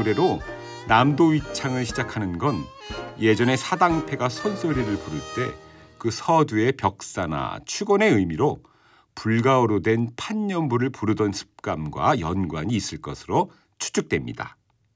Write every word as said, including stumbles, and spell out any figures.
노래로 남도위창을 시작하는 건 예전에 사당패가 선소리를 부를 때 그 서두의 벽사나 축원의 의미로 불가어로 된 판연부를 부르던 습관과 연관이 있을 것으로 추측됩니다.